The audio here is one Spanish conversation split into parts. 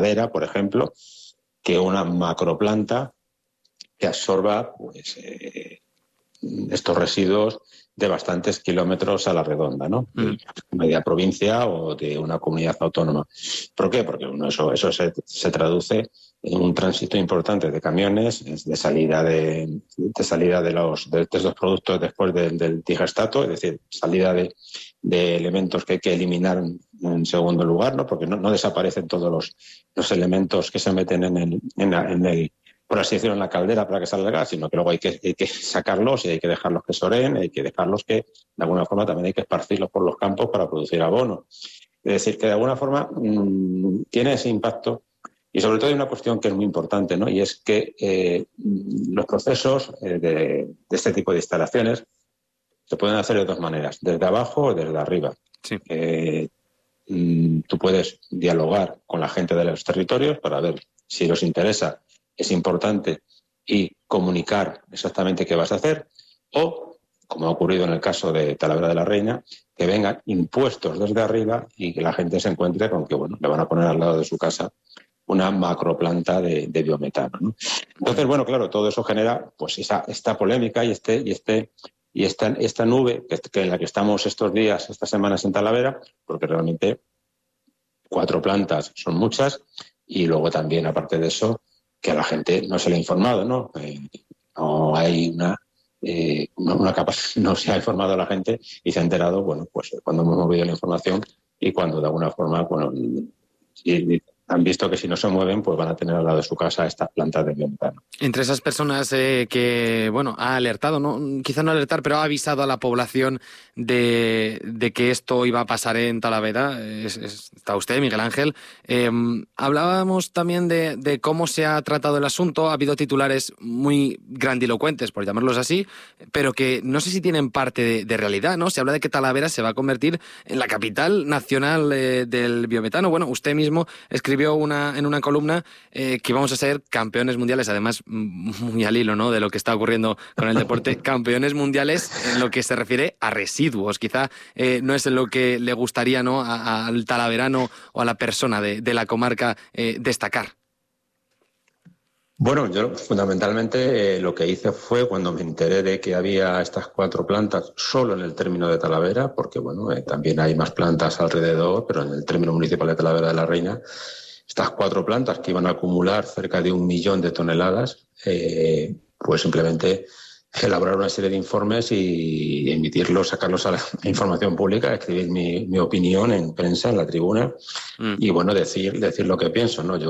madera, por ejemplo, que una macroplanta que absorba pues, estos residuos de bastantes kilómetros a la redonda, ¿no? De media provincia o de una comunidad autónoma. ¿Por qué? Porque eso se traduce en un tránsito importante de camiones, de salida de estos productos después del digestato, es decir, salida de elementos que hay que eliminar en segundo lugar, ¿no? Porque no desaparecen todos los elementos que se meten en el por así decirlo, en la caldera para que salga el gas, sino que luego hay que sacarlos y hay que dejarlos que soreen, hay que dejarlos que, de alguna forma, también hay que esparcirlos por los campos para producir abono. Es decir, que de alguna forma tiene ese impacto. Y sobre todo hay una cuestión que es muy importante, ¿no? Y es que los procesos de este tipo de instalaciones se pueden hacer de dos maneras, desde abajo o desde arriba. Sí. Tú puedes dialogar con la gente de los territorios para ver si les interesa, es importante, y comunicar exactamente qué vas a hacer, o, como ha ocurrido en el caso de Talavera de la Reina, que vengan impuestos desde arriba y que la gente se encuentre con que, bueno, le van a poner al lado de su casa una macroplanta de biometano, ¿no? Entonces, bueno, claro, todo eso genera pues esta polémica y esta nube que en la que estamos estos días, estas semanas en Talavera, porque realmente 4 plantas son muchas, y luego también, aparte de eso, que a la gente no se le ha informado, ¿no? No hay una capacidad, no se ha informado a la gente y se ha enterado, bueno, pues cuando hemos movido la información y cuando de alguna forma, bueno, han visto que si no se mueven, pues van a tener al lado de su casa estas plantas de biometano. Entre esas personas que, bueno, ha alertado, ¿no? Quizá no alertar, pero ha avisado a la población de que esto iba a pasar en Talavera, está usted, Miguel Ángel. Hablábamos también de cómo se ha tratado el asunto. Ha habido titulares muy grandilocuentes, por llamarlos así, pero que no sé si tienen parte de realidad, ¿no? Se habla de que Talavera se va a convertir en la capital nacional del biometano. Bueno, usted mismo escribió en una columna que íbamos a ser campeones mundiales, además muy al hilo, ¿no?, de lo que está ocurriendo con el deporte, campeones mundiales en lo que se refiere a residuos. Quizá no es en lo que le gustaría, ¿no?, al talaverano o a la persona de la comarca destacar. Bueno, yo fundamentalmente lo que hice fue, cuando me enteré de que había estas 4 plantas solo en el término de Talavera, porque bueno, también hay más plantas alrededor, pero en el término municipal de Talavera de la Reina, estas 4 plantas que iban a acumular cerca de 1 millón de toneladas, pues simplemente elaborar una serie de informes y emitirlos, sacarlos a la información pública, escribir mi opinión en prensa, en la tribuna, y bueno, decir lo que pienso, ¿no?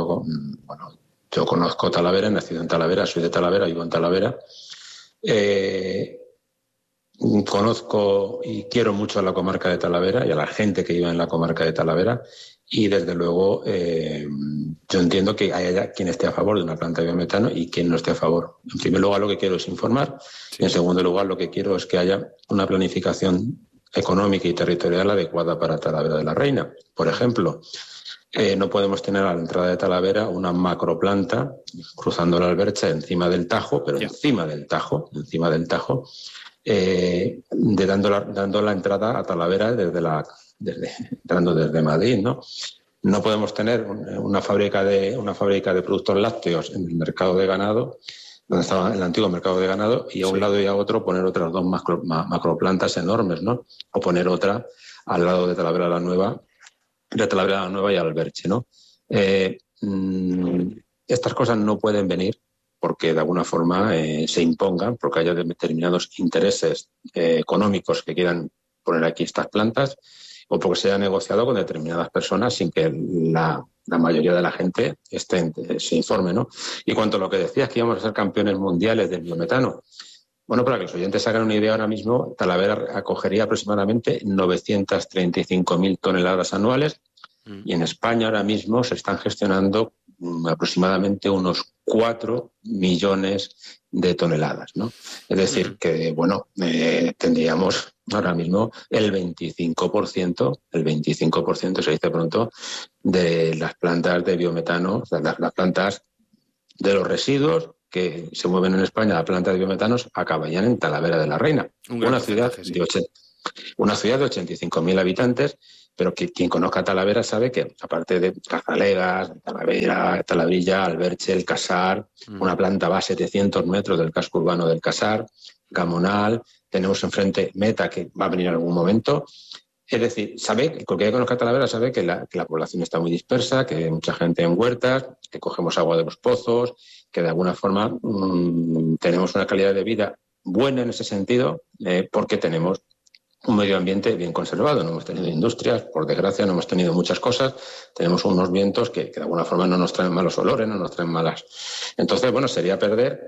Yo conozco Talavera, he nacido en Talavera, soy de Talavera, vivo en Talavera. Conozco y quiero mucho a la comarca de Talavera y a la gente que vive en la comarca de Talavera, y desde luego yo entiendo que haya quien esté a favor de una planta de biometano y quien no esté a favor. En primer lugar, lo que quiero es informar. Sí. Y en segundo lugar, lo que quiero es que haya una planificación económica y territorial adecuada para Talavera de la Reina. Por ejemplo, no podemos tener a la entrada de Talavera una macroplanta cruzando la Alberche encima del Tajo, pero encima del Tajo, dando la entrada a Talavera entrando desde Madrid, ¿no? No podemos tener una fábrica de productos lácteos en el mercado de ganado, donde estaba el antiguo mercado de ganado, y a un lado y a otro poner otras 2 macroplantas enormes, ¿no? O poner otra al lado de Talavera la Nueva y Alberche, ¿no? Estas cosas no pueden venir porque de alguna forma se impongan, porque haya determinados intereses económicos que quieran poner aquí estas plantas, o porque se haya negociado con determinadas personas sin que la mayoría de la gente se informe, ¿no? Y cuanto a lo que decías, que íbamos a ser campeones mundiales del biometano, bueno, para que los oyentes hagan una idea, ahora mismo Talavera acogería aproximadamente 935.000 toneladas anuales, y en España ahora mismo se están gestionando aproximadamente unos 4 millones de toneladas, ¿no? Es decir, que bueno, tendríamos ahora mismo el 25%, se dice pronto, de las plantas de biometano, o sea, las plantas de los residuos que se mueven en España, la planta de biometanos, acabarían en Talavera de la Reina, una ciudad de 85.000 habitantes, pero que quien conozca Talavera sabe que, aparte de Cazalegas, Talavera, Talabrilla, Alberche, El Casar, una planta va a 700 metros del casco urbano del Casar, Gamonal, tenemos enfrente Meta, que va a venir en algún momento. Es decir, sabe, cualquiera que conozca Talavera sabe que la población está muy dispersa, que hay mucha gente en huertas, que cogemos agua de los pozos, que de alguna forma tenemos una calidad de vida buena en ese sentido, porque tenemos un medio ambiente bien conservado. No hemos tenido industrias, por desgracia, no hemos tenido muchas cosas. Tenemos unos vientos que de alguna forma no nos traen malos olores, no nos traen malas. Entonces, bueno, sería perder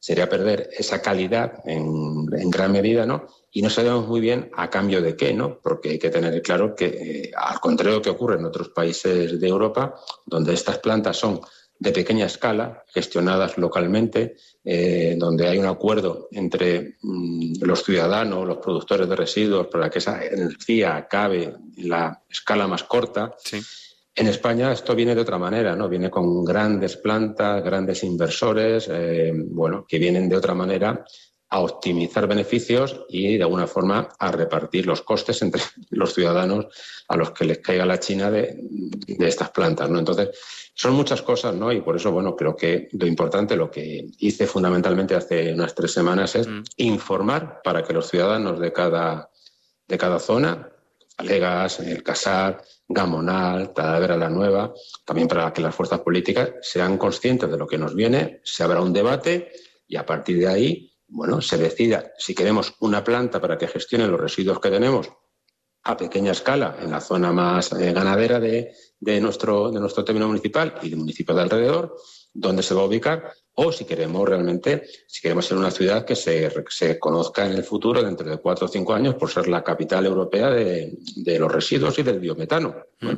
esa calidad en gran medida, ¿no? Y no sabemos muy bien a cambio de qué, ¿no? Porque hay que tener claro que, al contrario que ocurre en otros países de Europa, donde estas plantas son de pequeña escala, gestionadas localmente, donde hay un acuerdo entre los ciudadanos, los productores de residuos, para que esa energía acabe en la escala más corta. Sí. En España esto viene de otra manera, ¿no? Viene con grandes plantas, grandes inversores, que vienen de otra manera a optimizar beneficios y de alguna forma a repartir los costes entre los ciudadanos a los que les caiga la china de estas plantas, ¿no? Entonces, son muchas cosas, ¿no? Y por eso, bueno, creo que lo importante, lo que hice fundamentalmente hace unas 3 semanas es informar para que los ciudadanos de cada zona, Alegas, El Casar, Gamonal, Talavera la Nueva, también para que las fuerzas políticas sean conscientes de lo que nos viene, se abra un debate y a partir de ahí, bueno, se decida si queremos una planta para que gestione los residuos que tenemos a pequeña escala en la zona más ganadera de nuestro término municipal y de municipios de alrededor, donde se va a ubicar, o si queremos ser una ciudad que se conozca en el futuro, dentro de 4 o 5 años, por ser la capital europea de los residuos y del biometano. Bueno,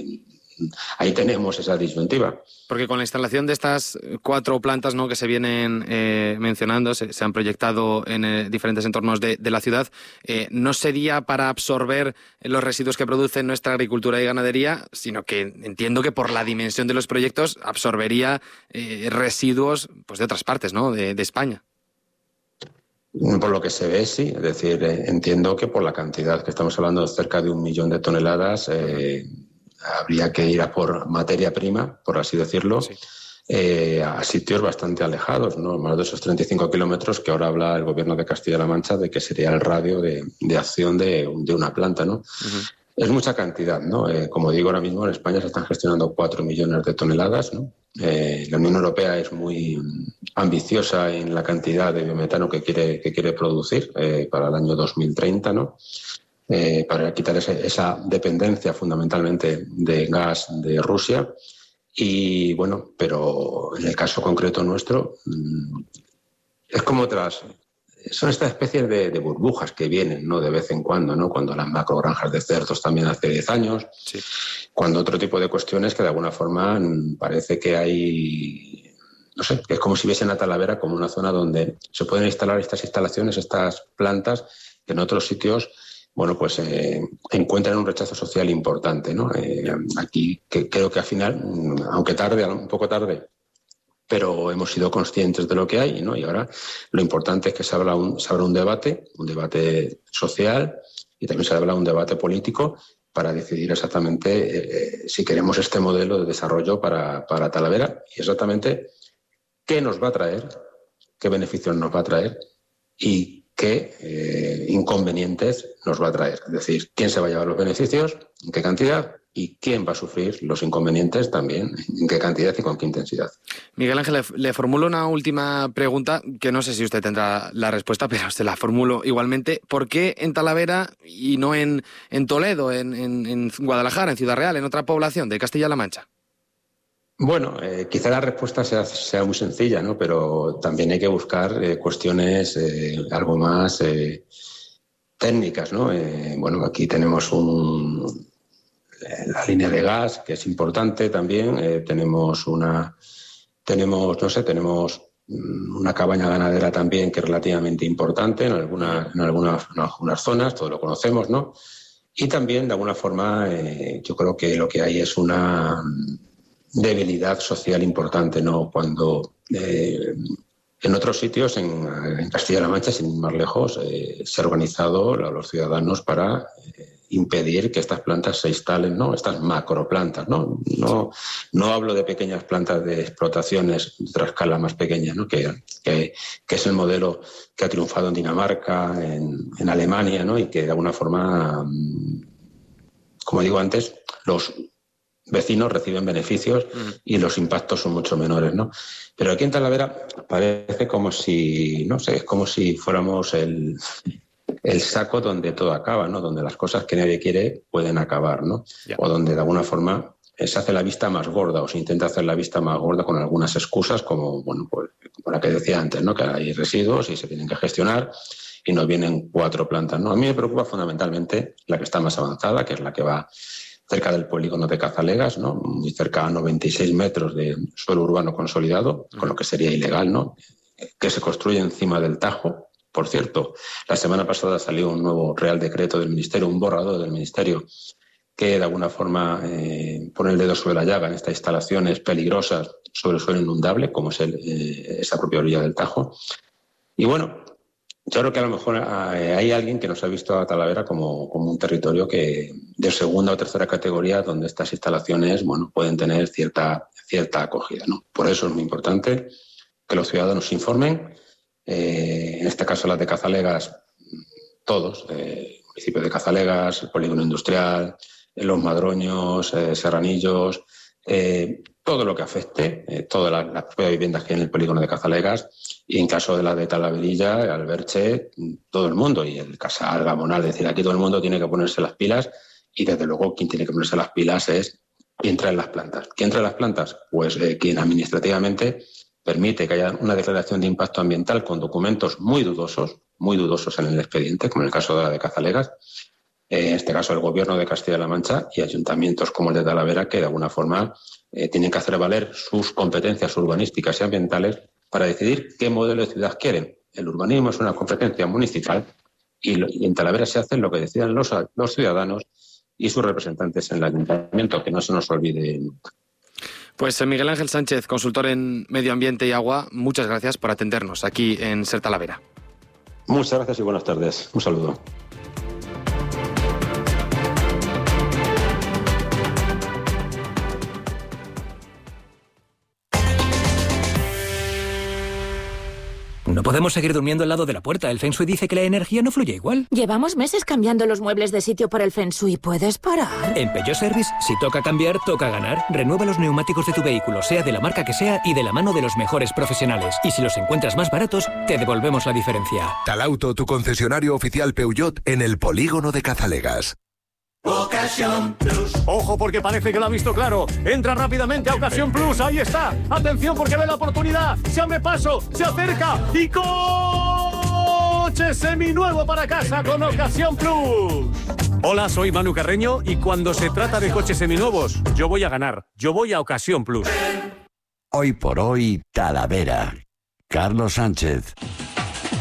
ahí tenemos esa disyuntiva. Porque con la instalación de estas 4 plantas, ¿no?, que se vienen mencionando, se han proyectado en diferentes entornos de la ciudad, no sería para absorber los residuos que produce nuestra agricultura y ganadería, sino que entiendo que por la dimensión de los proyectos absorbería residuos, pues, de otras partes, ¿no?, de España. Por lo que se ve, sí. Es decir, entiendo que por la cantidad que estamos hablando, cerca de 1 millón de toneladas, habría que ir a por materia prima, por así decirlo, sí, a sitios bastante alejados, ¿no? Más de esos 35 kilómetros que ahora habla el Gobierno de Castilla-La Mancha de que sería el radio de acción de una planta, ¿no? Uh-huh. Es mucha cantidad, ¿no? Como digo, ahora mismo en España se están gestionando 4 millones de toneladas, ¿no? La Unión Europea es muy ambiciosa en la cantidad de biometano que quiere producir para el año 2030, ¿no? Para quitar esa dependencia fundamentalmente de gas de Rusia. Y bueno, pero en el caso concreto nuestro es como son estas especies de burbujas que vienen, ¿no?, de vez en cuando, ¿no? Cuando las macrogranjas de cerdos también hace 10 años, sí, cuando otro tipo de cuestiones que de alguna forma parece que hay, no sé, que es como si viesen a Talavera como una zona donde se pueden instalar estas instalaciones, estas plantas, que en otros sitios, bueno, pues encuentran un rechazo social importante, ¿no? Aquí creo que al final, aunque tarde, un poco tarde, pero hemos sido conscientes de lo que hay, ¿no? Y ahora lo importante es que se abra un debate social, y también se abra un debate político para decidir exactamente si queremos este modelo de desarrollo para Talavera y exactamente qué nos va a traer, qué beneficios nos va a traer y qué inconvenientes nos va a traer. Es decir, quién se va a llevar los beneficios, en qué cantidad y quién va a sufrir los inconvenientes también, en qué cantidad y con qué intensidad. Miguel Ángel, le formulo una última pregunta que no sé si usted tendrá la respuesta, pero se la formulo igualmente. ¿Por qué en Talavera y no en Toledo, en Guadalajara, en Ciudad Real, en otra población de Castilla-La Mancha? Bueno, quizá la respuesta sea muy sencilla, ¿no? Pero también hay que buscar cuestiones algo más técnicas, ¿no? Bueno, aquí tenemos la línea de gas, que es importante también. Tenemos una cabaña ganadera también que es relativamente importante en algunas zonas, todos lo conocemos, ¿no? Y también, de alguna forma, yo creo que lo que hay es una debilidad social importante, ¿no? Cuando en otros sitios, en Castilla-La Mancha, sin ir más lejos, se ha organizado a los ciudadanos para impedir que estas plantas se instalen, ¿no? Estas macroplantas, ¿no? No hablo de pequeñas plantas de explotaciones de otra escala más pequeña, ¿no? Que es el modelo que ha triunfado en Dinamarca, en Alemania, ¿no? Y que de alguna forma, como digo antes, los vecinos reciben beneficios y los impactos son mucho menores, ¿no? Pero aquí en Talavera parece como si, no sé, es como si fuéramos el saco donde todo acaba, ¿no? Donde las cosas que nadie quiere pueden acabar, ¿no? Yeah. O donde de alguna forma se hace la vista más gorda o se intenta hacer la vista más gorda con algunas excusas como, bueno, pues como la que decía antes, ¿no? Que hay residuos y se tienen que gestionar y nos vienen 4 plantas, ¿no? A mí me preocupa fundamentalmente la que está más avanzada, que es la que va cerca del polígono de Cazalegas, ¿no? Muy cerca a 96 metros de suelo urbano consolidado, con lo que sería ilegal, ¿no? Que se construye encima del Tajo. Por cierto, la semana pasada salió un nuevo Real Decreto del Ministerio, un borrador del Ministerio, que de alguna forma pone el dedo sobre la llaga en estas instalaciones peligrosas sobre el suelo inundable, como es esa propia orilla del Tajo. Y bueno, yo creo que a lo mejor hay alguien que nos ha visto a Talavera como un territorio que de segunda o tercera categoría donde estas instalaciones, bueno, pueden tener cierta acogida, ¿no? Por eso es muy importante que los ciudadanos se informen. En este caso las de Cazalegas, todos, el municipio de Cazalegas, el polígono industrial, Los Madroños, Serranillos, todo lo que afecte, todas las propias viviendas que hay en el polígono de Cazalegas, y en caso de la de Talaverilla, Alberche, todo el mundo, y el Casal, Gamonal, es decir, aquí todo el mundo tiene que ponerse las pilas, y desde luego quien tiene que ponerse las pilas es quien trae las plantas. ¿Quién trae las plantas? Pues quien administrativamente permite que haya una declaración de impacto ambiental con documentos muy dudosos en el expediente, como en el caso de la de Cazalegas, en este caso el Gobierno de Castilla-La Mancha y ayuntamientos como el de Talavera, que de alguna forma tienen que hacer valer sus competencias urbanísticas y ambientales para decidir qué modelo de ciudad quieren. El urbanismo es una competencia municipal y en Talavera se hace lo que decidan los ciudadanos y sus representantes en el ayuntamiento, que no se nos olvide nunca. Pues Miguel Ángel Sánchez, consultor en Medio Ambiente y Agua, muchas gracias por atendernos aquí en Ser Talavera. Muchas gracias y buenas tardes. Un saludo. No podemos seguir durmiendo al lado de la puerta. El Feng Shui dice que la energía no fluye igual. Llevamos meses cambiando los muebles de sitio por el Feng Shui. ¿Puedes parar? En Peugeot Service, si toca cambiar, toca ganar. Renueva los neumáticos de tu vehículo, sea de la marca que sea y de la mano de los mejores profesionales. Y si los encuentras más baratos, te devolvemos la diferencia. Talauto, tu concesionario oficial Peugeot en el polígono de Cazalegas. Ocasión Plus. Ojo, porque parece que lo ha visto claro. Entra rápidamente a Ocasión Plus. Ahí está. Atención, porque ve la oportunidad. Se abre paso, se acerca y coche seminuevo para casa con Ocasión Plus. Hola, soy Manu Carreño y cuando se trata de coches seminuevos, yo voy a ganar. Yo voy a Ocasión Plus. Hoy por hoy, Talavera. Carlos Sánchez.